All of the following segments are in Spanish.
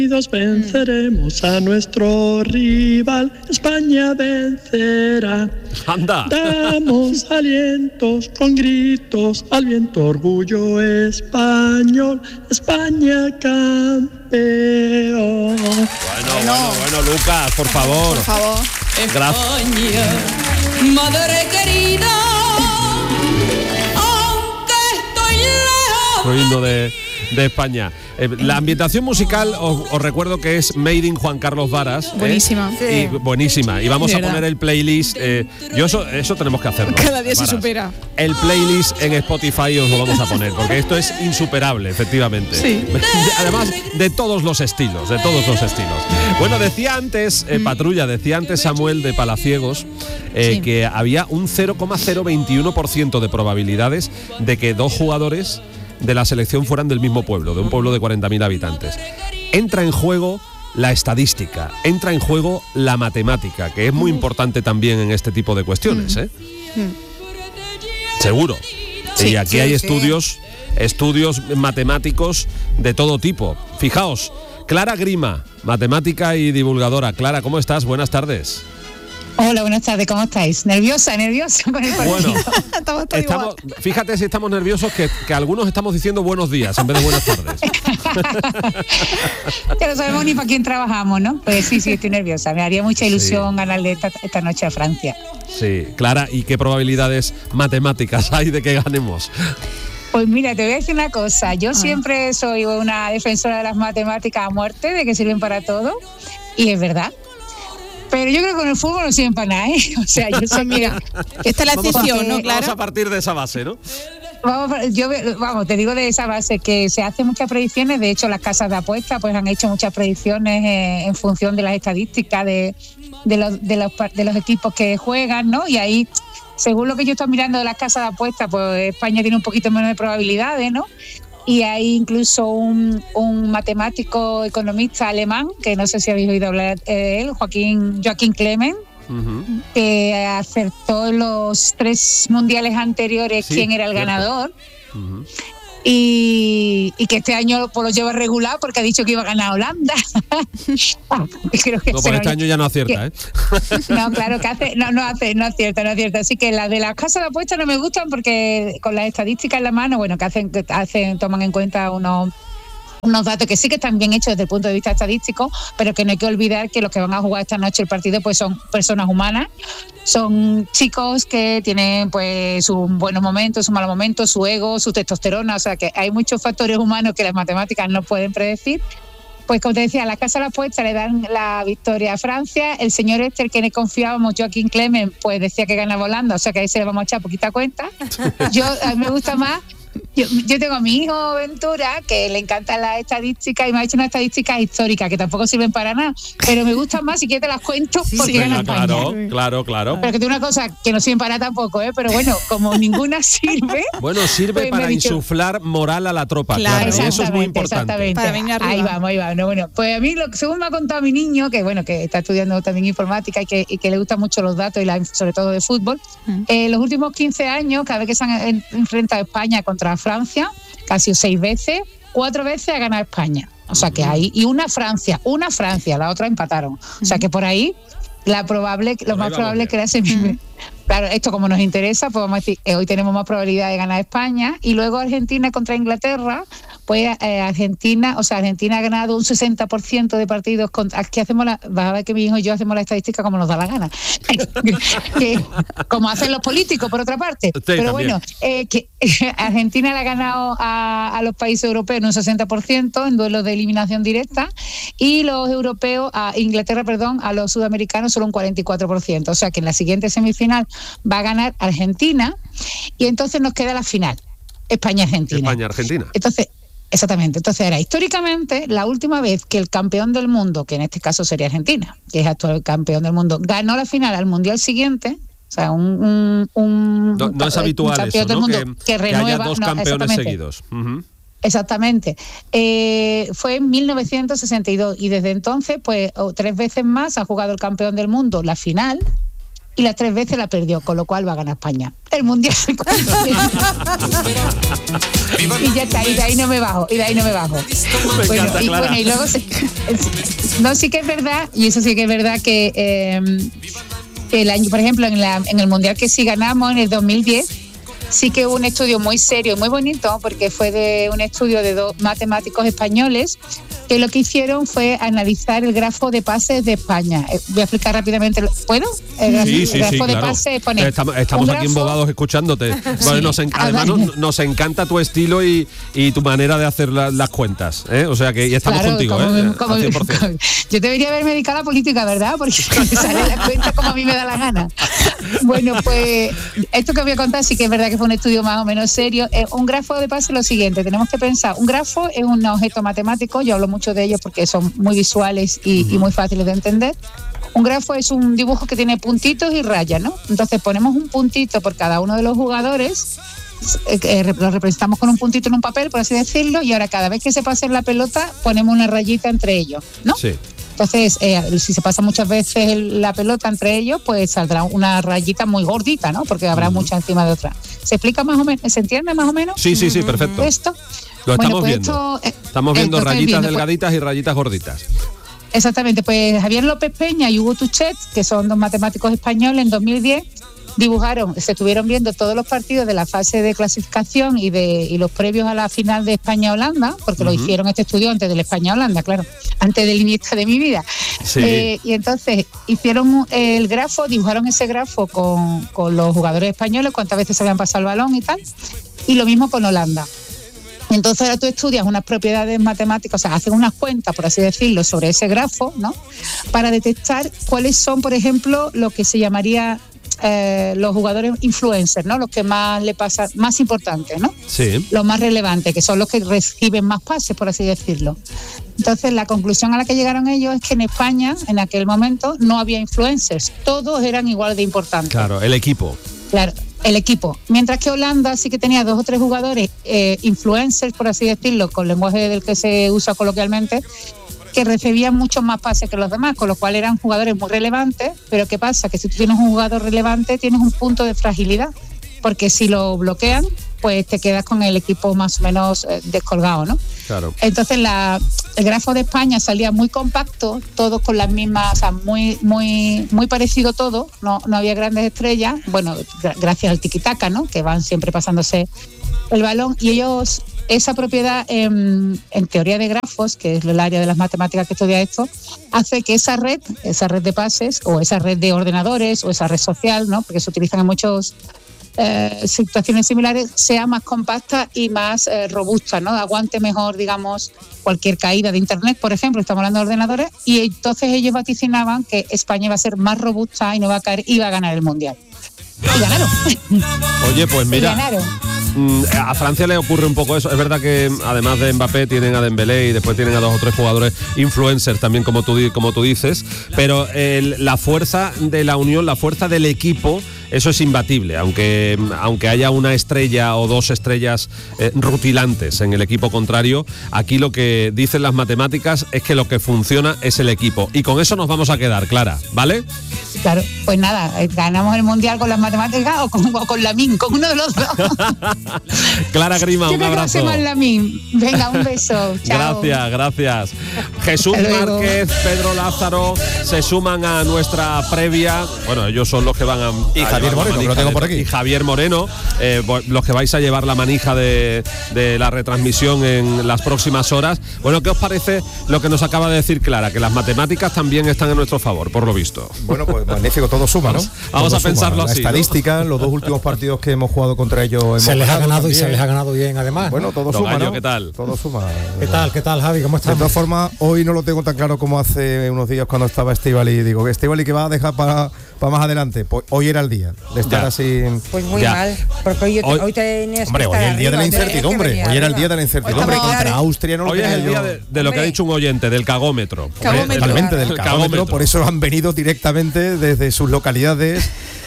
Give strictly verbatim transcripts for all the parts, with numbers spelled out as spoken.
Venceremos a nuestro rival, España vencerá. Anda. Damos alientos con gritos al viento, orgullo español, España campeón. Bueno, bueno, bueno, Lucas, por favor. Por favor. Gracias. España, madre querida, aunque estoy lejos. Soy himno de, de España. Eh, la ambientación musical, os, os recuerdo que es Made in Juan Carlos Varas. Buenísima. ¿eh? Y, buenísima. Y vamos De a verdad. poner el playlist. Eh, yo eso, eso tenemos que hacerlo. Cada día se Varas. supera. El playlist en Spotify os lo vamos a poner, porque esto es insuperable, efectivamente. Sí. De- además, de todos los estilos, de todos los estilos. Bueno, decía antes, eh, Patrulla, decía antes Samuel de Palaciegos, eh, Sí. que había un cero coma cero veintiuno por ciento de probabilidades de que dos jugadores de la selección fueran del mismo pueblo, de un pueblo de cuarenta mil habitantes. Entra en juego la estadística, entra en juego la matemática, que es muy importante también en este tipo de cuestiones, ¿eh? Seguro. Sí, y aquí sí, hay sí. estudios, estudios matemáticos de todo tipo. Fijaos, Clara Grima, matemática y divulgadora. Clara, ¿cómo estás? Buenas tardes. Hola, buenas tardes, ¿cómo estáis? ¿Nerviosa? ¿Nerviosa con el partido? Bueno, Estamos todos estamos, igual. fíjate si estamos nerviosos que, que algunos estamos diciendo buenos días en vez de buenas tardes. Que no sabemos ni para quién trabajamos, ¿no? Pues sí, sí, estoy nerviosa. Me haría mucha ilusión Sí. ganarle esta, esta noche a Francia. Sí, Clara, ¿y qué probabilidades matemáticas hay de que ganemos? Pues mira, te voy a decir una cosa. Ah. Yo siempre soy una defensora de las matemáticas a muerte, de que sirven para todo. Y es verdad. Pero yo creo que con el fútbol no sirven para nada, ¿eh? O sea, yo sé que... Mira, que esta es la Vamos a- excepción, ¿no, Vamos a Clara? partir de esa base, ¿no? Vamos, yo vamos, te digo de esa base que se hacen muchas predicciones. De hecho, las casas de apuestas pues han hecho muchas predicciones eh, en función de las estadísticas de, de, los, de, los, par- de los equipos que juegan, ¿no? Y ahí, según lo que yo estoy mirando de las casas de apuestas, pues España tiene un poquito menos de probabilidades, ¿no? Y hay incluso un, un matemático economista alemán, que no sé si habéis oído hablar de él, Joaquín, Joaquín Clement, Ujú. que acertó en los tres mundiales anteriores Sí, quién era el cierto. ganador. Ujú. Y, y que este año pues, lo lleva regular porque ha dicho que iba a ganar Holanda. Creo que No, se pues lo- este año ya no acierta, ¿eh? no, claro que hace, no, no hace, no acierta, no acierta. Así que las de las casas de apuestas no me gustan porque con las estadísticas en la mano, bueno, que hacen, que hacen, toman en cuenta unos unos datos que sí que están bien hechos desde el punto de vista estadístico, pero que no hay que olvidar que los que van a jugar esta noche el partido pues son personas humanas, son chicos que tienen pues sus buenos momentos, sus malos momentos, su ego, su testosterona, o sea que hay muchos factores humanos que las matemáticas no pueden predecir. Pues como te decía, la casa de la apuesta le dan la victoria a Francia. El señor este, el que le confiábamos, Joaquín Clement, pues decía que ganaba Holanda, o sea que ahí se le vamos a echar poquita cuenta. Yo, a mí me gusta más. Yo, yo tengo a mi hijo Ventura, que le encantan las estadísticas y me ha hecho unas estadísticas históricas que tampoco sirven para nada, pero me gustan más, si quieres te las cuento, porque gana Venga, España. claro, claro, claro. Pero que tengo una cosa que no sirven para nada tampoco, ¿eh? Pero bueno, como ninguna sirve. Bueno, sirve Pues me para ha dicho- insuflar moral a la tropa, Claro, claro, y eso es muy Exactamente, importante. exactamente. Para venir arriba. Ahí vamos, ahí vamos. No, bueno, pues a mí, lo, según me ha contado mi niño, que bueno, que está estudiando también informática y que, y que le gustan mucho los datos y la, sobre todo de fútbol, Mm. eh, los últimos quince años, cada vez que se han en- enfrentado España contra Francia, casi seis veces, cuatro veces ha ganado España. O sea que ahí, y una Francia, una Francia, la otra empataron. O sea que por ahí, la probable, Por lo ahí más vamos probable bien. es que era ese mismo. Claro, esto como nos interesa, pues vamos a decir, eh, hoy tenemos más probabilidad de ganar España, y luego Argentina contra Inglaterra, pues eh, Argentina, o sea, Argentina ha ganado un sesenta por ciento de partidos contra, aquí hacemos la, vas a ver que mi hijo y yo hacemos la estadística como nos da la gana, que, como hacen los políticos por otra parte, Sí, pero también. bueno, eh, que Argentina le ha ganado a, a los países europeos en un sesenta por ciento en duelos de eliminación directa, y los europeos, a Inglaterra, perdón, a los sudamericanos solo un cuarenta y cuatro por ciento, o sea que en la siguiente semifinal va a ganar Argentina, y entonces nos queda la final, España-Argentina. España-Argentina. Entonces, exactamente. Entonces era históricamente la última vez que el campeón del mundo, que en este caso sería Argentina, que es actual campeón del mundo, ganó la final al mundial siguiente. O sea, un, un, un No, no es un habitual campeón eso, del ¿no? mundo Que, que que renueva. haya dos no, campeones exactamente. seguidos. Ujú. Exactamente. Eh, fue en mil novecientos sesenta y dos, y desde entonces, pues o tres veces más ha jugado el campeón del mundo la final, y las tres veces la perdió, con lo cual va a ganar España el Mundial. Y ya está, y de ahí no me bajo, y de ahí no me bajo. Me Bueno, encanta, y, Clara. bueno, y luego se- no, sí que es verdad, y eso sí que es verdad que eh, el año, por ejemplo, en, la, en el Mundial que sí ganamos en el dos mil diez, sí que hubo un estudio muy serio y muy bonito, porque fue de un estudio de dos matemáticos españoles que lo que hicieron fue analizar el grafo de pases de España. Eh, Voy a explicar rápidamente. ¿Puedo? El grafo, Sí, sí, el grafo sí, de claro. pases pone Estamos, estamos un aquí grafo- embobados escuchándote. Bueno, nos en- Ah, además vale. nos, nos encanta tu estilo y, y tu manera de hacer la- las cuentas, ¿eh? O sea que y estamos Claro, contigo, como- ¿eh? como- Al cien por ciento. yo debería haberme dedicado a la política, ¿verdad? Porque me sale la cuenta como a mí me da la gana. Bueno, pues esto que voy a contar sí que es verdad que fue un estudio más o menos serio. Eh, un grafo de pase es lo siguiente, tenemos que pensar, un grafo es un objeto matemático, yo hablo mucho de ellos porque son muy visuales y, y muy fáciles de entender. Un grafo es un dibujo que tiene puntitos y rayas, ¿no? Entonces ponemos un puntito por cada uno de los jugadores, eh, eh, lo representamos con un puntito en un papel, por así decirlo, y ahora cada vez que se pase la pelota ponemos una rayita entre ellos, ¿no? Sí. Entonces, eh, si se pasa muchas veces el- la pelota entre ellos, pues saldrá una rayita muy gordita, ¿no? Porque habrá mucha encima de otra. ¿Se explica más o menos? ¿Se entiende más o menos? Sí, sí, sí, perfecto. Esto. Lo Bueno, estamos pues viendo. esto, eh, Estamos viendo entonces, rayitas viendo, pues, delgaditas y rayitas gorditas. Exactamente, pues Javier López Peña y Hugo Tuchet, que son dos matemáticos españoles, en dos mil diez dibujaron, se estuvieron viendo todos los partidos de la fase de clasificación y de y los previos a la final de España-Holanda, porque lo hicieron este estudio antes del España-Holanda, claro, antes del inicio de mi vida. Sí. Eh, y entonces hicieron el grafo, dibujaron ese grafo con, con los jugadores españoles, cuántas veces se habían pasado el balón y tal, y lo mismo con Holanda. Entonces ahora tú estudias unas propiedades matemáticas, o sea, hacen unas cuentas, por así decirlo, sobre ese grafo, ¿no? Para detectar cuáles son, por ejemplo, lo que se llamaría eh, los jugadores influencers, ¿no? Los que más le pasan, más importantes, ¿no? Sí. Los más relevantes, que son los que reciben más pases, por así decirlo. Entonces, la conclusión a la que llegaron ellos es que en España, en aquel momento, no había influencers. Todos eran igual de importantes. Claro, el equipo. Claro, el equipo. Mientras que Holanda sí que tenía dos o tres jugadores eh, influencers, por así decirlo, con lenguaje del que se usa coloquialmente, que recibían muchos más pases que los demás, con lo cual eran jugadores muy relevantes. Pero ¿qué pasa? Que si tú tienes un jugador relevante, tienes un punto de fragilidad, porque si lo bloquean, pues te quedas con el equipo más o menos eh, descolgado, ¿no? Claro. Entonces la, el grafo de España salía muy compacto, todos con las mismas, o sea, muy muy muy parecido todo, no, no había grandes estrellas, bueno, gra- gracias al tiquitaca, ¿no? Que van siempre pasándose el balón, y ellos, esa propiedad en, en teoría de grafos, que es el área de las matemáticas que estudia esto, hace que esa red, esa red de pases, o esa red de ordenadores, o esa red social, ¿no? Porque se utilizan en muchos Eh, situaciones similares, sea más compacta y más eh, robusta, ¿no? Aguante mejor, digamos, cualquier caída de internet, por ejemplo, estamos hablando de ordenadores, y entonces ellos vaticinaban que España iba a ser más robusta y no va a caer, iba a ganar el Mundial. Y ganaron. Oye, pues Y mira, ganaron. mm, a Francia le ocurre un poco eso. Es verdad que además de Mbappé tienen a Dembélé y después tienen a dos o tres jugadores influencers también, como tú, di- como tú dices, pero el- la fuerza de la unión, la fuerza del equipo, eso es imbatible, aunque, aunque haya una estrella o dos estrellas eh, rutilantes en el equipo contrario. Aquí lo que dicen las matemáticas es que lo que funciona es el equipo, y con eso nos vamos a quedar, Clara, ¿vale? Claro, pues nada, eh, ganamos el Mundial con las matemáticas o con, o con la M I N, con uno de los dos. Clara Grima, Yo un creo que abrazo. hace más la M I N. Venga, un beso. Chao. Gracias, gracias. Jesús Hasta luego. Márquez, Pedro Lázaro se suman a nuestra previa. Bueno, ellos son los que van a. Y a Javier llevar la Moreno, que lo manija tengo de- por aquí. Y Javier Moreno, eh, vo- los que vais a llevar la manija de, de la retransmisión en las próximas horas. Bueno, ¿qué os parece lo que nos acaba de decir Clara? Que las matemáticas también están a nuestro favor, por lo visto. Bueno, pues magnífico, todo suma, ¿no? Vamos- vamos Todo a pensarlo suma. La así, ¿no? estadística, los dos últimos partidos que hemos jugado contra ellos hemos Se les ha ganado y también. se les ha ganado bien además. Bueno, todo Tocayo, suma, ¿no? ¿qué tal? Todo suma. ¿Qué tal? ¿Qué tal, Javi? ¿Cómo De estás? todas formas, hoy no lo tengo tan claro como hace unos días cuando estaba Estíbaliz y digo, Estíbaliz, que va a dejar para, para más adelante. Pues hoy era el día de estar Ya. así. Pues muy Ya. mal, porque hoy, Hoy- hoy tenías Hombre, que hoy estar es el día de la arriba, tenías que incertidumbre. venir Hoy era el arriba. día de la incertidumbre. Estamos Contra ahora- Austria no lo Hoy es tenía el yo. día de, de lo que ha Hombre. dicho un oyente, del cagómetro. Cagómetro. Totalmente, del El cagómetro. cagómetro. Por eso han venido directamente desde sus localidades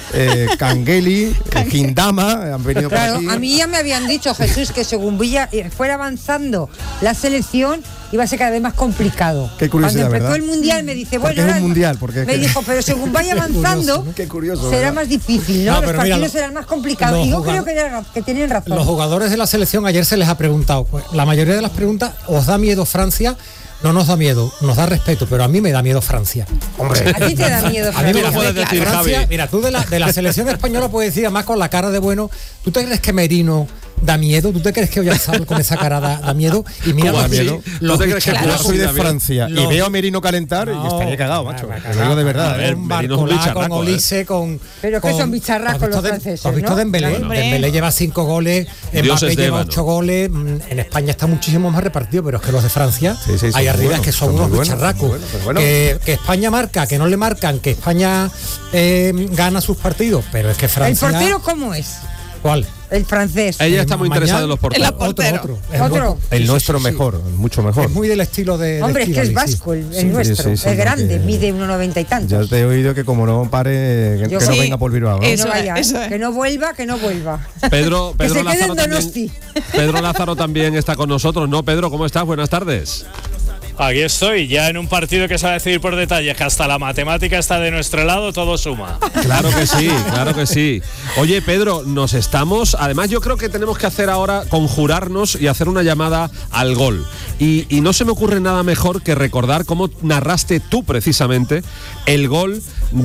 eh, Kangeli, eh, Gindama, han venido Claro, por aquí. a mí ya me habían dicho, Jesús, que según Villa eh, fuera avanzando la selección, iba a ser cada vez más complicado. Qué curiosidad, Cuando empezó ¿verdad? el mundial me dice, Porque bueno, es un ahora- mundial, porque es me que- dijo, pero según vaya avanzando, Qué curioso, será ¿verdad? más difícil, ¿no? No, Los pero mira, partidos lo- serán más complicados. los Y yo jugado- creo que, era- que tienen razón. Los jugadores de la selección ayer se les ha preguntado, pues, la mayoría de las preguntas, ¿os da miedo Francia? No nos da miedo, nos da respeto, pero a mí me da miedo Francia. Hombre, A ti te da miedo, A mí me Tú lo da puedes decir, Francia, Javi. mira, tú de la, de la selección española puedes decir, además con la cara de bueno, ¿tú te crees que Merino da miedo? ¿Tú te crees que Oyarzabal con esa cara da, da miedo? Y mira, ¿Cómo da los, miedo? los ¿Tú te crees que yo bicharracos- soy de David. Francia y Los- veo a Merino calentar y No, estaría cagado, macho. va, Te lo digo de verdad. A ver, ¿eh? Con Merino es un Barcolá, con bicharraco, Olise, con... Pero que con- son bicharracos ¿tú has visto los de- franceses, ¿tú has visto ¿no? Dembélé? Claro, hombre. Dembélé lleva cinco goles, Dioses Mbappé de lleva ébano. ocho goles, mm, en España está muchísimo más repartido, pero es que los de Francia, Sí, sí, son ahí muy arriba buenos, es que son, son muy unos buenos, bicharracos. son muy buenos, pero bueno. que, que España marca, que no le marcan, que España eh, gana sus partidos, pero es que ¿El Francia... portero cómo es? ¿Cuál? El francés. Ella está muy Mañana- interesada en los porteros. El portero. Otro, otro. Es Otro. buen- El sí, nuestro sí, sí. mejor, mucho mejor. Es muy del estilo de... de Hombre, es que es Estíbaliz, sí. vasco el, el Sí. nuestro. sí, sí, es grande, porque- mide uno noventa y tantos. Ya te he oído que como no pare, que, Yo que no sí. venga por Bilbao, ¿no? Que Eso no es, vaya, eso ¿eh? es. Que no vuelva, que no vuelva. Pedro, Que Pedro se quede Lázaro en también. Donosti. Pedro Lázaro también está con nosotros, ¿no? Pedro, ¿cómo estás? Buenas tardes. Aquí estoy, ya en un partido que se va a decidir por detalles, que hasta la matemática está de nuestro lado, todo suma. Claro que sí, claro que sí. Oye, Pedro, nos estamos... Además, yo creo que tenemos que hacer ahora, conjurarnos y hacer una llamada al gol. Y, y no se me ocurre nada mejor que recordar cómo narraste tú, precisamente, el gol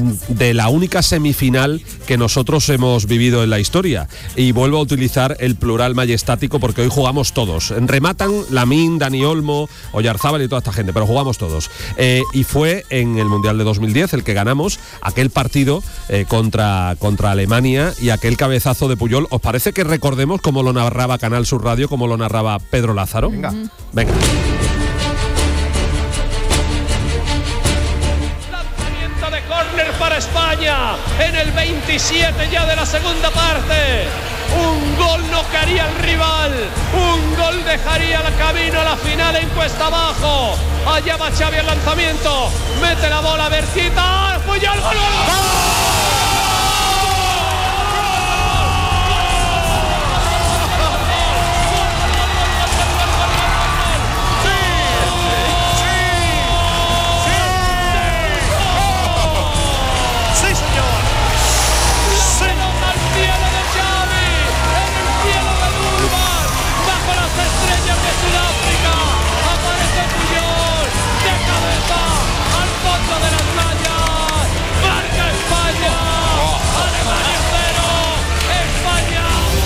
de la única semifinal que nosotros hemos vivido en la historia. Y vuelvo a utilizar el plural majestático porque hoy jugamos todos. Rematan Lamín, Dani Olmo, Oyarzábal y toda esta gente, pero jugamos todos. Eh, y fue en el Mundial de dos mil diez el que ganamos aquel partido eh, contra, contra Alemania y aquel cabezazo de Puyol. ¿Os parece que recordemos cómo lo narraba Canal Sur Radio, cómo lo narraba Pedro Lázaro? Venga. Venga. Lanzamiento de córner para España en el veintisiete ya de la segunda parte. Un gol noquearía al rival, un gol dejaría el camino a la final en cuesta abajo. Allá va Xavi el lanzamiento, mete la bola Bertita, fue ya el gol. Sí, señor. Se nota el cielo de Xavi, en el cielo de Durban, bajo las estrellas de Sudáfrica. Aparece Puyol, de cabeza, al fondo de las playas. Marca España. Alemania cero, España.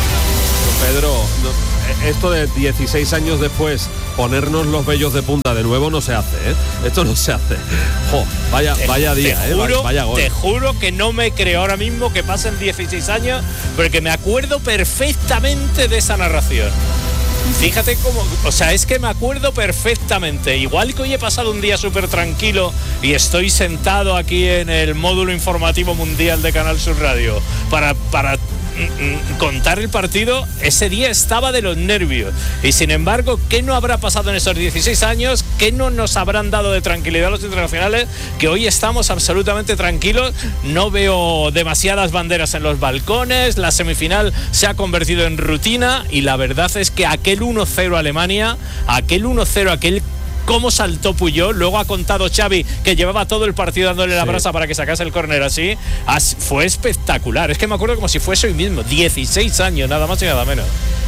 Pedro, no- esto de dieciséis años después, ponernos los vellos de punta de nuevo no se hace, ¿eh? Esto no se hace. Jo, vaya, vaya día, te ¿eh? juro, Vaya gol. Te juro que no me creo ahora mismo que pasen dieciséis años, porque me acuerdo perfectamente de esa narración. Fíjate cómo, o sea, es que me acuerdo perfectamente. Igual que hoy he pasado un día súper tranquilo y estoy sentado aquí en el módulo informativo mundial de Canal Sur Radio para, para mm, mm, contar el partido, ese día estaba de los nervios. Y sin embargo, ¿qué no habrá pasado en esos dieciséis años? ¿Qué no nos habrán dado de tranquilidad los internacionales? Que hoy estamos absolutamente tranquilos. No veo demasiadas banderas en los balcones. La semifinal se ha convertido en rutina y la verdad es que aquel uno cero Alemania, aquel uno cero, aquel cómo saltó Puyol, luego ha contado Xavi que llevaba todo el partido dándole la brasa para que sacase el córner así, As, fue espectacular. Es que me acuerdo como si fuese hoy mismo, dieciséis años, nada más y nada menos.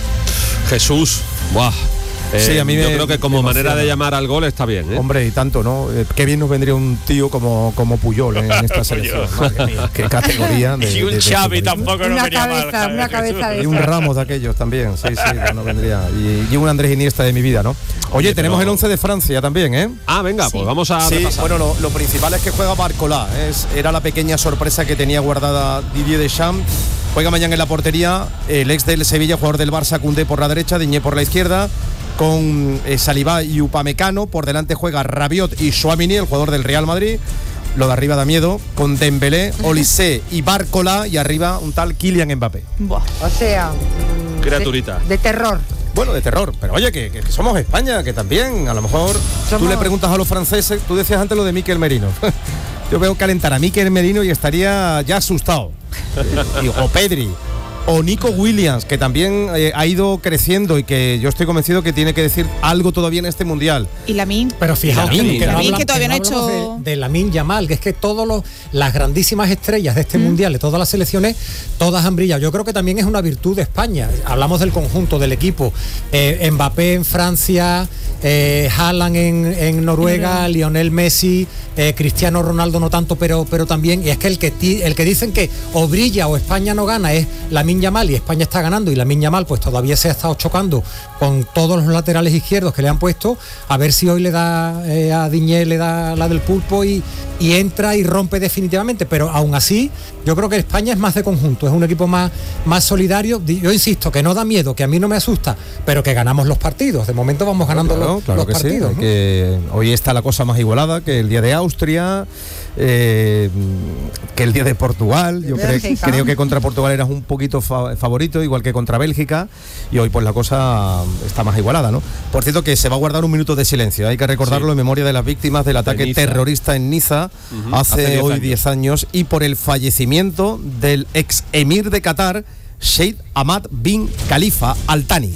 Jesús, buah. Eh, Sí, a mí yo me- creo que como me manera emociona. de llamar al gol está bien, ¿eh? Hombre, y tanto, ¿no? Eh, qué bien nos vendría un tío como, como Puyol en esta selección. Madre mía, qué categoría de, Y un de- de Xavi futbolista. tampoco no Una me llama cabeza, Javier una cabeza Jesús. de Y un Ramos de aquellos también, sí, sí, no, no vendría. Y, y un Andrés Iniesta de mi vida, ¿no? Oye, tenemos el once de Francia también, ¿eh? Ah, venga, pues vamos a Sí, repasar. bueno, lo, lo principal es que juega Barcolá. Es, era la pequeña sorpresa que tenía guardada Didier Deschamps. Juega mañana en la portería el ex del Sevilla, jugador del Barça, Koundé por la derecha, Diñé por la izquierda, con eh, Saliba y Upamecano. Por delante juega Rabiot y Tchouaméni, el jugador del Real Madrid. Lo de arriba da miedo, con Dembélé, Olise y Barcolá, y arriba un tal Kylian Mbappé. Buah. O sea, mm, Criaturita. De, de terror. Bueno, de terror, pero oye, que, que- que somos España, que también, a lo mejor tú Somos- le preguntas a los franceses, tú decías antes lo de Mikel Merino. Yo veo calentar a Mikel Merino y estaría ya asustado. y, o Pedri, o Nico Williams, que también eh, ha ido creciendo y que yo estoy convencido que tiene que decir algo todavía en este mundial. Y Lamine. Pero fijaos que, Lamine, que, no Lamine, hablan- que todavía que no ha hecho- hablamos de, de Lamine Yamal, que es que todas las grandísimas estrellas de este mundial, de todas las selecciones, todas han brillado. Yo creo que también es una virtud de España. Hablamos del conjunto, del equipo. Eh, Mbappé en Francia, eh, Haaland en, en Noruega, Lionel Messi, eh, Cristiano Ronaldo no tanto, pero, pero también. Y es que el que ti- el que dicen que o brilla o España no gana es Lamine Yamal, y España está ganando, y Lamine Yamal pues todavía se ha estado chocando con todos los laterales izquierdos que le han puesto, a ver si hoy le da eh, a Diñé le da la del pulpo y, y entra y rompe definitivamente. Pero aún así yo creo que España es más de conjunto, es un equipo más, más solidario. Di- yo insisto que no da miedo, que a mí no me asusta, pero que ganamos los partidos. De momento vamos ganando Claro, los, claro los que partidos, sí, ¿no? que hoy está la cosa más igualada que el día de Austria, eh, que el día de Portugal. Yo cre- Bélgica. creo que contra Portugal eras un poquito fa- favorito, igual que contra Bélgica, y hoy pues la cosa está más igualada, ¿no? Por cierto, que se va a guardar un minuto de silencio, hay que recordarlo, Sí. en memoria de las víctimas del ataque Niza. terrorista en Niza Ujú, hace, hace diez hoy años. diez años, y por el fallecimiento del ex emir de Qatar, Sheikh Ahmad bin Khalifa Al Thani.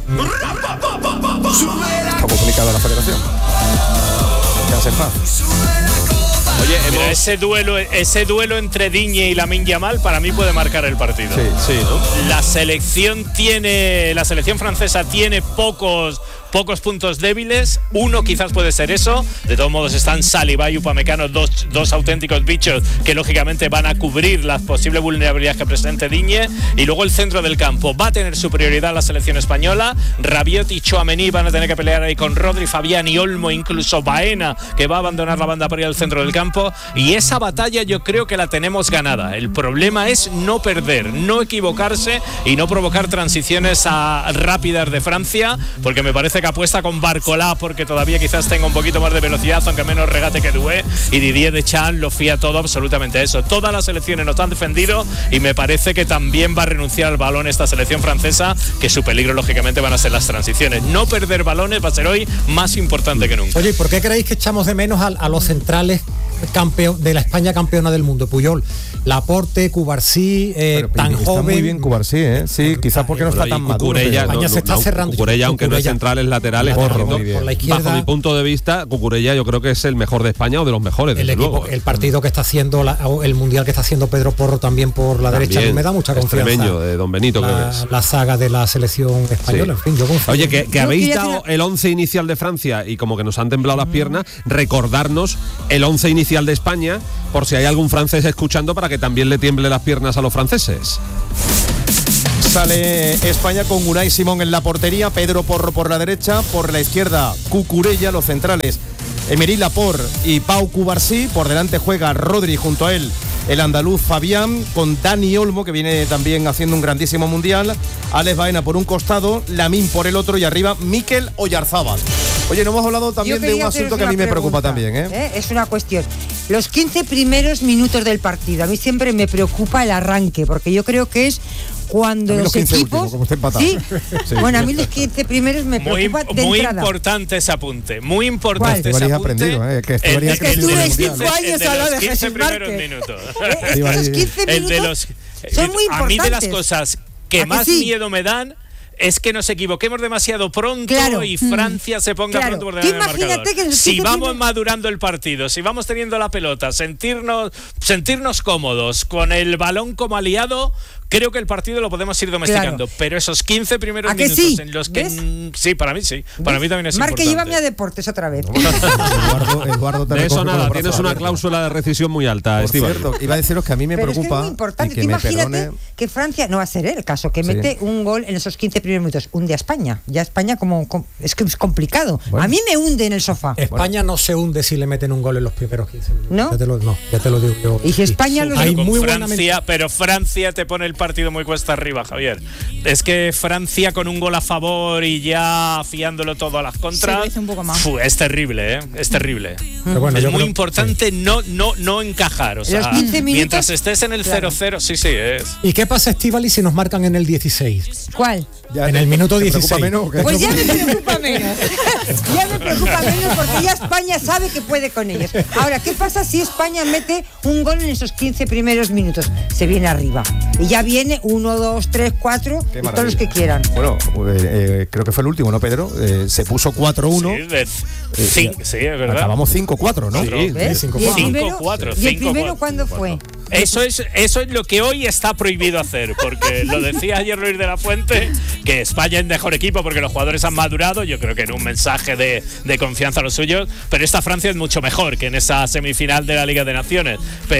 Está comunicado la federación. Que hace paz. Oye, Mira, hemos... ese duelo, ese duelo entre Diñe y Lamine Yamal para mí puede marcar el partido. Sí. Sí, ¿no? La selección tiene, la selección francesa tiene pocos pocos puntos débiles. Uno quizás puede ser eso. De todos modos están Saliba y Upamecano, dos, dos auténticos bichos que lógicamente van a cubrir las posibles vulnerabilidades que presente Diñe. Y luego el centro del campo va a tener su prioridad la selección española. Rabiot y Tchouaméni van a tener que pelear ahí con Rodri, Fabián y Olmo, incluso Baena, que va a abandonar la banda para ir al centro del campo. Y esa batalla yo creo que la tenemos ganada. El problema es no perder, no equivocarse y no provocar transiciones a, rápidas de Francia, porque me parece que apuesta con Barcolá porque todavía quizás tenga un poquito más de velocidad, aunque menos regate que Doué, y Didier Deschamps lo fía todo absolutamente a eso. Todas las selecciones nos han defendido y me parece que también va a renunciar al balón esta selección francesa, que su peligro lógicamente van a ser las transiciones. No perder balones va a ser hoy más importante que nunca. Oye, ¿y por qué creéis que echamos de menos a, a los centrales campeón de la España campeona del mundo? Puyol, Laporte, Cubarsí, eh, Pero, tan está joven. muy bien Cubarsí, ¿eh? Sí, quizás porque no está tan maduro. Cucurella, pero- España se está cerrando. Cucurella, aunque no es Cucurella. central, es lateral, está Porro, haciendo- muy bien. Por la izquierda. bajo mi punto de vista, Cucurella yo creo que es el mejor de España o de los mejores, El, desde equipo, luego. el partido que está haciendo, la- el mundial que está haciendo Pedro Porro también por la También, derecha, a mí me da mucha confianza. extremeño, de Don Benito, creo que la, es. la saga de la selección española, Sí. en fin, yo confío. Oye, que, que Yo habéis quería dado hacer- el once inicial de Francia y como que nos han temblado las piernas, recordarnos el once inicial de España, por si hay algún francés escuchando, para que también le tiemble las piernas a los franceses. Sale España con Unai Simón en la portería, Pedro Porro por la derecha, por la izquierda Cucurella, los centrales Emery Laporte y Pau Cubarsí, por delante juega Rodri, junto a él el andaluz Fabián, con Dani Olmo, que viene también haciendo un grandísimo mundial, Alex Baena por un costado, Lamine por el otro y arriba Mikel Oyarzábal. Oye, no hemos hablado también Yo de un quería asunto haceros que a mí una me preocupa pregunta, también, ¿eh? Es una cuestión. Los quince primeros minutos del partido, a mí siempre me preocupa el arranque, porque yo creo que es cuando A mí los los quince equipos... últimos, como está empatado. ¿Sí? Sí. Bueno, a mí los quince primeros me Muy, preocupa de muy entrada. importante ese apunte, muy importante ¿Cuál? ese Estivaliz ha apunte. aprendido, ¿eh? Que El- Estivaliz ha el- crecido el- en el el- mundial. el- Cinco años el de al lado los de quince Jesús primeros Márquez. minutos. Eh, es que los quince El de minutos los, son muy a mí de las importantes. cosas ¿A que que más sí? miedo me dan es que nos equivoquemos demasiado pronto Claro. y Francia se ponga Claro. pronto por Tú delante del imagínate marcador. que los Si quince vamos primeros- madurando el partido, si vamos teniendo la pelota, sentirnos, sentirnos cómodos, con el balón como aliado, creo que el partido lo podemos ir domesticando. Claro. Pero esos quince primeros ¿A que minutos sí? en los que... ¿Ves? mm, Sí, para mí sí. Para mí también es Marque, importante. llévame a deportes otra vez. Eduardo, Eduardo te De eso recoge con nada, los brazos tienes una abiertos. cláusula de rescisión muy alta, Por Estíbaliz. cierto, iba a deciros que a mí me Pero es que preocupa es muy importante. y que Tú me imagínate perdone. que Francia, no va a ser el caso, que Sí. mete un gol en esos quince primeros minutos, hunde a España. Ya España como, como- es que es complicado. Bueno. A mí me hunde en el sofá. España no se hunde si le meten un gol en los primeros quince minutos. ¿No? Ya te lo, no, ya te lo digo yo. Y si España los- Hay Con muy buena Francia, pero Francia te pone el partido muy cuesta arriba, Javier. Es que Francia con un gol a favor y ya fiándolo todo a las contras, sí, un poco más. Fu, es terrible, ¿eh? Es terrible. Bueno, es muy creo, importante sí. no, no, no encajar. O sea, los quince minutos, mientras estés en el cero cero, claro. sí, sí, es. ¿Y qué pasa, Estíbali, si nos marcan en el dieciséis? ¿Cuál? Ya en el minuto dieciséis. Menos, pues ya me preocupa menos. Ya me preocupa menos porque ya España sabe que puede con ellos. Ahora, ¿qué pasa si España mete un gol en esos quince primeros minutos? Se viene arriba. Y ya viene uno, dos, tres, cuatro, y todos los que quieran. Bueno, eh, eh, creo que fue el último, ¿no, Pedro? Eh, se puso cuatro uno. Sí, de cinco, sí, es verdad. Acabamos cinco cuatro, ¿no? Sí, cinco cuatro. ¿Y el primero cuándo fue? Eso es, eso es lo que hoy está prohibido hacer, porque lo decía ayer Luis de la Fuente, que España es mejor equipo porque los jugadores han madurado, yo creo que en un mensaje de, de confianza a los suyos, pero esta Francia es mucho mejor que en esa semifinal de la Liga de Naciones,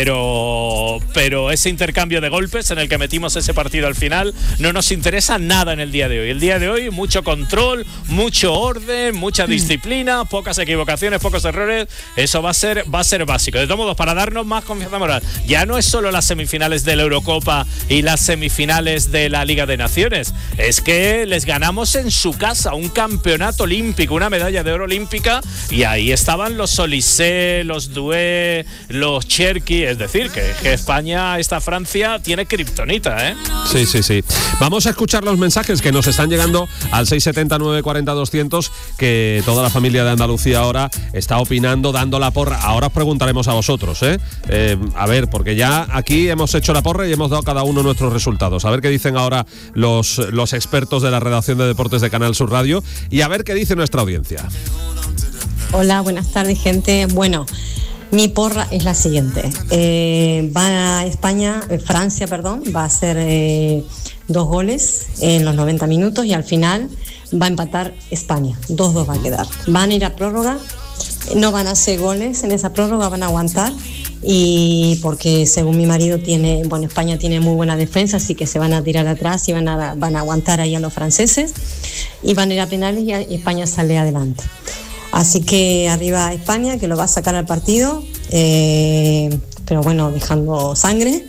pero, pero ese intercambio de golpes en el que metimos ese partido al final no nos interesa nada en el día de hoy. El día de hoy mucho control, mucho orden, mucha disciplina, pocas equivocaciones, pocos errores, eso va a ser, va a ser básico. De todos modos, para darnos más confianza moral, ya no es solo las semifinales de la Eurocopa y las semifinales de la Liga de Naciones, es que les ganamos en su casa un campeonato olímpico, una medalla de oro olímpica, y ahí estaban los Olysée, los Doué, los Cherki, es decir, que, que España, esta Francia, tiene kriptonita, ¿eh? Sí, sí, sí. Vamos a escuchar los mensajes que nos están llegando al seis setenta, nueve cuarenta, doscientos, que toda la familia de Andalucía ahora está opinando, dando la porra. Ahora os preguntaremos a vosotros, ¿eh? eh a ver, porque ya aquí hemos hecho la porra y hemos dado cada uno nuestros resultados. A ver qué dicen ahora los, los expertos de la redacción de deportes de Canal Sur Radio y a ver qué dice nuestra audiencia. Hola, buenas tardes, gente. Bueno, mi porra es la siguiente. Eh, va a España, eh, Francia, perdón, va a hacer eh, dos goles en los noventa minutos y al final va a empatar España. dos dos va a quedar. Van a ir a prórroga, no van a hacer goles en esa prórroga, van a aguantar. Y porque según mi marido tiene, bueno, España tiene muy buena defensa, así que se van a tirar atrás y van a, van a aguantar ahí a los franceses y van a ir a penales y, a, y España sale adelante. Así que arriba España, que lo va a sacar al partido, eh, pero bueno, dejando sangre.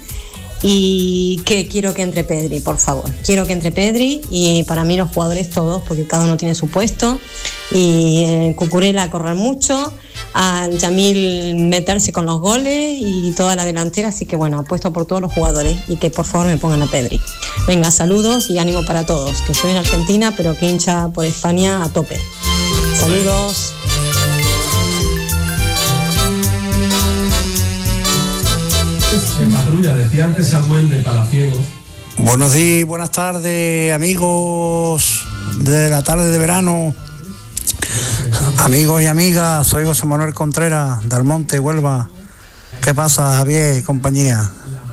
Y que quiero que entre Pedri, por favor. Quiero que entre Pedri y para mí los jugadores todos, porque cada uno tiene su puesto. Y eh, Cucurella a correr mucho, a Yamil meterse con los goles y toda la delantera. Así que bueno, apuesto por todos los jugadores y que por favor me pongan a Pedri. Venga, saludos y ánimo para todos. Que soy en Argentina, pero que hincha por España a tope. Saludos. En patrulla, decía antes Samuel de Palaciegos. Buenos días, buenas tardes, amigos de la tarde de verano, amigos y amigas. Soy José Manuel Contreras, del Monte, Huelva. ¿Qué pasa, Javier y compañía?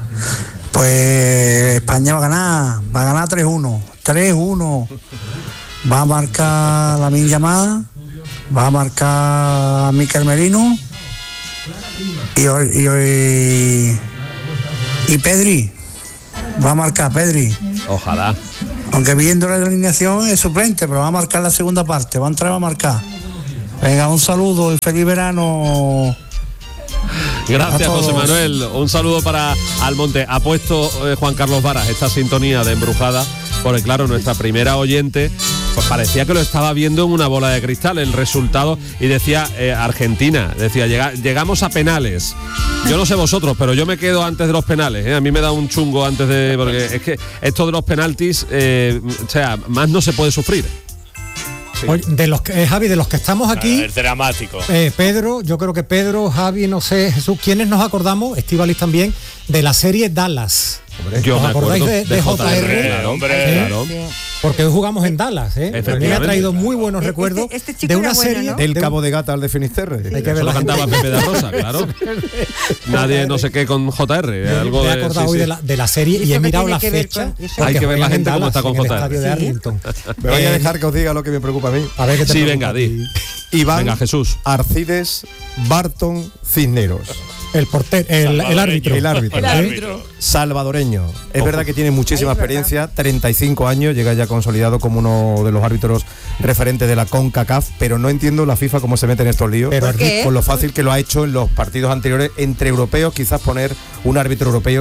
Pues España va a ganar, va a ganar tres uno, tres uno. Va a marcar Lamine Yamal, va a marcar Mikel Merino y hoy y, hoy, y Pedri. Va a marcar Pedri. Ojalá. Aunque viendo la alineación es suplente, pero va a marcar la segunda parte. Va a entrar, va a marcar. Venga, un saludo y feliz verano. Gracias, José Manuel. Un saludo para Almonte. Ha puesto eh, Juan Carlos Varas esta sintonía de Embrujada, porque claro, nuestra primera oyente pues parecía que lo estaba viendo en una bola de cristal, el resultado, y decía eh, Argentina, decía, llega, llegamos a penales. Yo no sé vosotros, pero yo me quedo antes de los penales, ¿eh? A mí me da un chungo antes de... porque es que esto de los penaltis, eh, o sea, más no se puede sufrir. Sí. Oye, de los que, eh, Javi, de los que estamos aquí, es dramático. Eh, Pedro, yo creo que Pedro, Javi, no sé, Jesús, ¿quiénes nos acordamos? Estíbaliz también, de la serie Dallas. Hombre, yo ¿os me acordáis acuerdo de, de, de J R? Claro, hombre, ¿Eh? claro. Sí. Porque hoy jugamos en Dallas, ¿eh? A mí me ha traído muy buenos recuerdos este, este de una bueno, serie ¿no? Del de Cabo de Gata al de Finisterre. Sí. Hay que ver lo cantaba Pepe da Rosa, claro. Nadie no sé qué con J R. Me, algo me he de, acordado sí, hoy sí. de, la, de la serie y he mirado la fecha. Hay que ver la gente cómo está con J R. J R. De Arlington. Me voy a dejar que os diga lo que me preocupa a mí. A ver qué te Sí, preocupa venga, di. Iván Venga, Jesús. Arcides Barton Cisneros. El portero, el, el árbitro. El árbitro. El árbitro. Salvadoreño. Es Ojo. verdad que tiene muchísima Ay, experiencia, treinta y cinco años, llega ya consolidado como uno de los árbitros referentes de la CONCACAF, pero no entiendo la FIFA cómo se mete en estos líos, Pero ¿Por qué? con lo fácil que lo ha hecho en los partidos anteriores entre europeos, quizás poner un árbitro europeo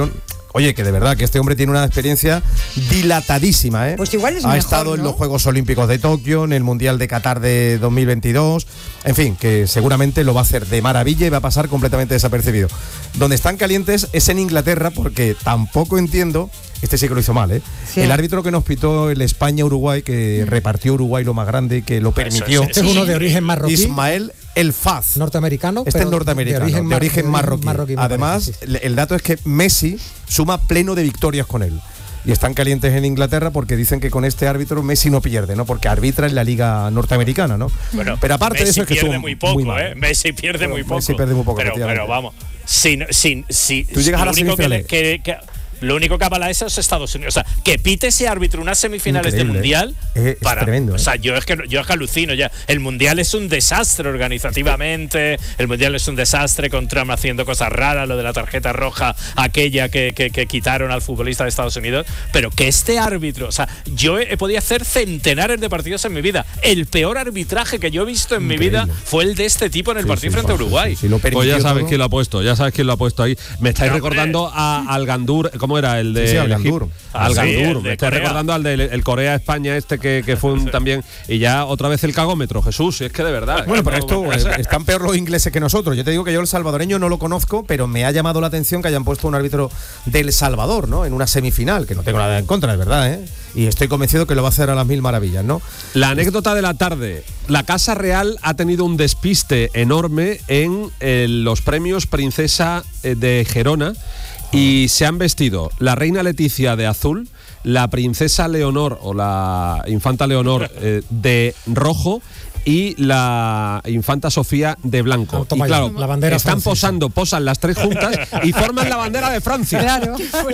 oye, que de verdad que este hombre tiene una experiencia dilatadísima, ¿eh? Pues igual es ha mejor, estado en ¿no? los Juegos Olímpicos de Tokio, en el Mundial de Qatar de dos mil veintidós, en fin, que seguramente lo va a hacer de maravilla y va a pasar completamente desapercibido. Donde están calientes es en Inglaterra, porque tampoco entiendo, este sí que lo hizo mal, ¿eh? Sí. El árbitro que nos pitó el España-Uruguay, que repartió Uruguay lo más grande, que lo permitió. Este es uno de origen marroquí. Ismael El Faz. Norteamericano. Este es pero norteamericano, de origen, mar- marroquí. marroquí, marroquí, me Además, parece, sí. el- el dato es que Messi suma pleno de victorias con él. Y están calientes en Inglaterra porque dicen que con este árbitro Messi no pierde, ¿no? Porque arbitra en la liga norteamericana, ¿no? Bueno, pero aparte Messi de eso es que pierde estuvo muy poco, mal. ¿eh? Messi pierde Pero muy poco. Messi pierde muy poco, Pero, efectivamente. pero vamos, sin, sin, si, Tú llegas a lo las único que, le- semifinales. que, que- lo único que avala eso es Estados Unidos. O sea, que pite ese árbitro unas semifinales Increíble, de mundial. ¿eh? Es- es para, tremendo, ¿eh? O sea, yo es que yo es que alucino ya. El mundial es un desastre organizativamente. El mundial es un desastre con Trump haciendo cosas raras, lo de la tarjeta roja, aquella que, que, que quitaron al futbolista de Estados Unidos. Pero que este árbitro, o sea, yo he, he podido hacer centenares de partidos en mi vida. El peor arbitraje que yo he visto en Increíble. mi vida fue el de este tipo en el Sí, partido sí, frente a sí, Uruguay. sí, sí, lo Pues permitió ya sabes todo. quién lo ha puesto, ya sabes quién lo ha puesto ahí. Me estáis No, recordando a Al Gandur, ¿cómo era? El de Sí, sí, Al el Gandur. Egip- Ah, Al sí, Gandur, el de me estáis Corea. recordando al de el Corea-España este que, que fue un también. Y ya otra vez el cagómetro, Jesús, si es que de verdad. Bueno, pero No, esto no, eh, están peor los ingleses que nosotros. Yo te digo que yo el salvadoreño no lo conozco, pero me ha llamado la atención que hayan puesto un árbitro del Salvador, ¿no? En una semifinal, que no tengo nada en contra, es verdad, ¿eh? Y estoy convencido que lo va a hacer a las mil maravillas, ¿no? La anécdota de la tarde. La Casa Real ha tenido un despiste enorme en eh, los premios Princesa eh, de Gerona y se han vestido la reina Leticia de azul, la princesa Leonor o la infanta Leonor eh, de rojo y la infanta Sofía de blanco. Ah, toma y ya, claro, la bandera están francesa. posando, posan las tres juntas y forman la bandera de Francia. Claro.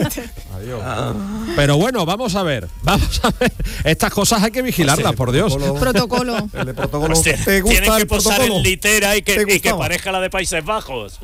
Pero bueno, vamos a ver, vamos a ver. Estas cosas hay que vigilarlas, por Dios. Protocolo. El de protocolo. Pues ¿Te tienen gusta que el posar protocolo? en litera y que, ¿Te y que gustaba? parezca la de Países Bajos.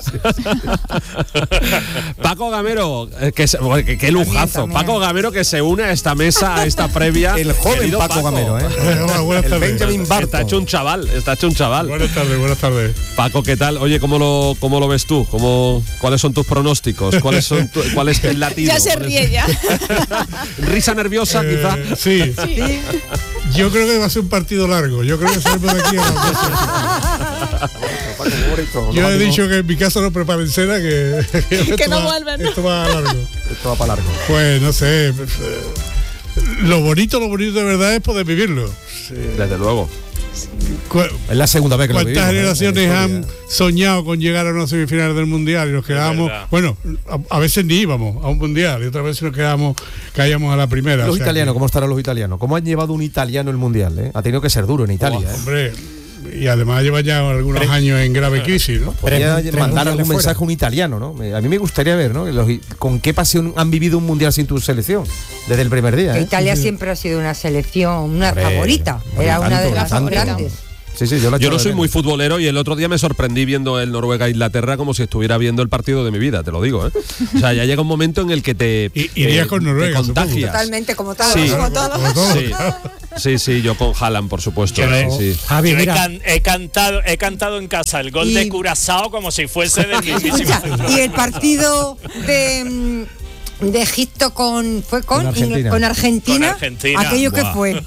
Paco Gamero, eh, que, se- bueno, que- qué lujazo. también. Paco Gamero que se une a esta mesa, a esta previa. El joven Querido Paco, Gamero, ¿eh? Hola, buenas El tardes. Benjamin Está Barton. hecho un chaval, está hecho un chaval. Buenas tardes, buenas tardes. Paco, ¿qué tal? Oye, ¿cómo lo, cómo lo ves tú? ¿Cómo, ¿Cuáles son tus pronósticos? ¿Cuáles son tu- ¿Cuál es el latido? Ya se ríe ya. Risa nerviosa, Eh, quizá. sí. Yo creo que va a ser un partido largo. Yo creo que salimos de aquí a las doce. Yo he dicho que en mi casa no preparen cena, que, que esto no va- vuelven, ¿no? Esto va largo. Esto va para largo. Pues no sé. pues, eh, Lo bonito, lo bonito de verdad es poder vivirlo. Desde luego. Cu- Es la segunda vez que lo vivimos. ¿Cuántas ¿eh? generaciones En la han historia. soñado con llegar a una semifinal del mundial y nos quedábamos? verdad. Bueno, a, a veces ni íbamos a un mundial y otras veces nos quedábamos, caíamos a la primera. Los o sea italianos, que- ¿cómo estarán los italianos? ¿Cómo han llevado un italiano el mundial? Eh? Ha tenido que ser duro en Italia. ¿eh? Hombre, y además lleva ya algunos años en grave crisis, ¿no? Podría Tres- tres mandar mundiales algún fuera. mensaje a un italiano, ¿no? Me- A mí me gustaría ver, ¿no? Los- con qué pasión han vivido un mundial sin tu selección desde el primer día. Que ¿eh? Italia siempre ha sido una selección, una Hombre, favorita. hombre, Era una tanto, de las tanto. grandes. Sí, sí, yo, la Yo echo no de soy muy menos. futbolero y el otro día me sorprendí viendo el Noruega-Inglaterra como si estuviera viendo el partido de mi vida, te lo digo. ¿eh? O sea, ya llega un momento en el que te, I- irías te- con te Noruega, contagias. Totalmente, como tal. Sí. como todo. Como todo. Sí. Sí, sí, yo con Haaland, por supuesto. Pero- sí, sí. Javi, Yo he, mira, can- he cantado, he cantado en casa el gol Y- de Curazao como si fuese del mismísimo. Escucha, y el partido de, mm, de Egipto con fue con Con Argentina. Ingl- con Argentina, Con Argentina. aquello que Buah. fue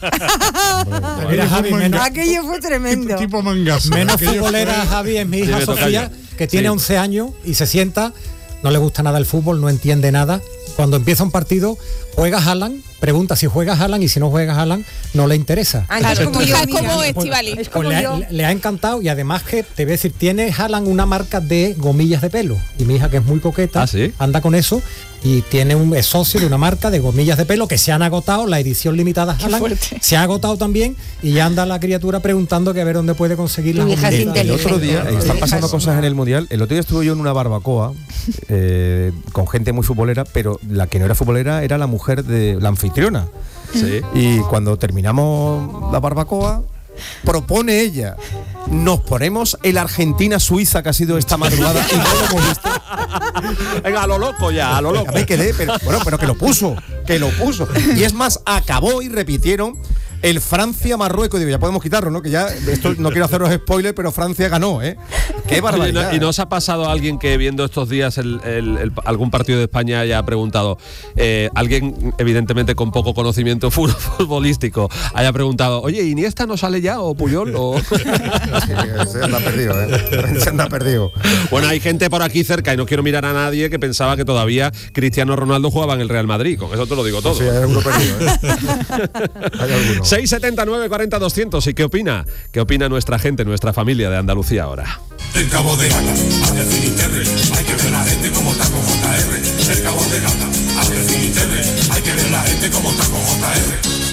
mira, Javi, menos, aquello fue tremendo. Tipo, tipo mangazo. menos Aquello futbolera, fue- Javi, es mi hija Dime, Sofía, tocayo. que tiene Sí. once años y se sienta, no le gusta nada el fútbol, no entiende nada. Cuando empieza un partido, juega Haaland, pregunta si juega Haaland y si no juega Haaland, no le interesa. Ah, entonces Claro, como tu yo, hija es mira. como Pues- Estivali. Es Pues como le, ha, yo. le ha encantado y además que te voy a decir, tiene Haaland una marca de gomillas de pelo. Y mi hija, que es muy coqueta, ¿Ah, sí? anda con eso y tiene un es socio de una marca de gomillas de pelo que se han agotado, la edición limitada Haaland fuerte. se ha agotado también y ya anda la criatura preguntando que a ver dónde puede conseguir Tu las hija es gomillas. El inteligente. otro día, Tu están hija pasando es cosas una- en el mundial. El otro día estuve yo en una barbacoa eh, con gente muy futbolera, pero la que no era futbolera era la mujer de la anfitriona. Sí. Y cuando terminamos la barbacoa, propone ella, nos ponemos el Argentina-Suiza que ha sido esta madrugada y no lo hemos visto. Venga, a lo loco ya, a lo loco. Ya me quedé, pero, bueno, pero que lo puso, que lo puso. Y es más, acabó y repitieron el Francia-Marruecos. Digo, ya podemos quitarlo, ¿no? Que ya, esto no quiero haceros spoiler, pero Francia ganó, ¿eh? Qué barbaridad. ¿Y no, y no os ha pasado a alguien que viendo estos días el, el, el, algún partido de España haya preguntado, eh, alguien evidentemente con poco conocimiento futbolístico, haya preguntado, oye, ¿Iniesta no sale ya o Puyol? O... Sí, se anda perdido, ¿eh? Se anda perdido. Bueno, hay gente por aquí cerca, y no quiero mirar a nadie, que pensaba que todavía Cristiano Ronaldo jugaba en el Real Madrid. Con eso te lo digo todo. Sí, hay alguno perdido, ¿eh? Hay alguno. seis setenta y nueve cuarenta doscientos. ¿Y qué opina? ¿Qué opina nuestra gente, nuestra familia de Andalucía ahora? El Cabo de Gata, hacia Finisterre, hay que ver la gente como Taco J R. El Cabo de Gata, hacia Finisterre, hay que ver la gente como Taco J R.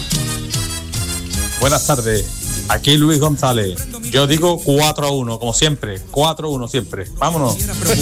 Buenas tardes, aquí Luis González. Yo digo cuatro a uno, como siempre, cuatro a uno siempre. Vámonos.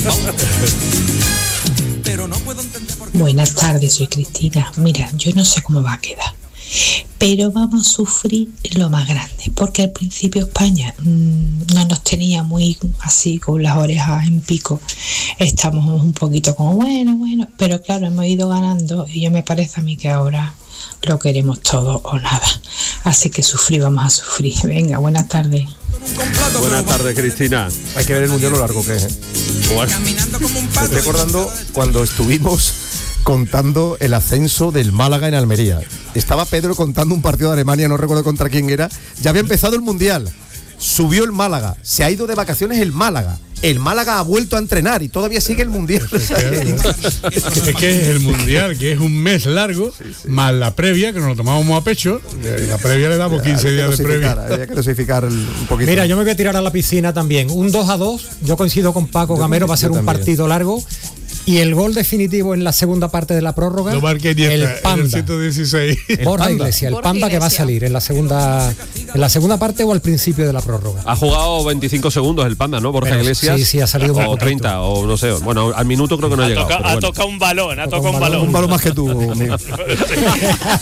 Buenas tardes, soy Cristina. Mira, yo no sé cómo va a quedar, pero vamos a sufrir lo más grande, porque al principio España mmm, no nos tenía muy así con las orejas en pico. Estamos un poquito como bueno, bueno, pero claro, hemos ido ganando y yo me parece a mí que ahora lo queremos todo o nada. Así que sufrir, vamos a sufrir. Venga, buenas tardes. Buenas tardes, Cristina. Hay que ver el mundial lo largo que es, ¿eh? Bueno, me estoy acordando cuando estuvimos contando el ascenso del Málaga en Almería. Estaba Pedro contando un partido de Alemania, no recuerdo contra quién era. Ya había empezado el mundial. Subió el Málaga. Se ha ido de vacaciones el Málaga. El Málaga ha vuelto a entrenar y todavía sigue el mundial. Es que es el mundial, que es un mes largo, sí, sí. Más la previa, que nos lo tomamos a pecho. Y la previa le damos quince días de previa. Había que dosificar un poquito. Mira, yo me voy a tirar a la piscina también. Un dos a dos. Yo coincido con Paco Gamero, va a ser un también. partido largo. Y el gol definitivo en la segunda parte de la prórroga, lo marqué el Panda, en el ciento dieciséis. Borja Iglesias, el Borja Panda que va a Iglesias. salir en la segunda en la segunda parte o al principio de la prórroga. Ha jugado veinticinco segundos el Panda, ¿no? Borja Pero, Iglesias. sí, sí, ha salido muy o poquito. treinta, o no sé. Bueno, al minuto creo que no ha, Ha llegado. toca- pero ha bueno. tocado un balón, ha tocado un balón. Un balón más que tú, amigo.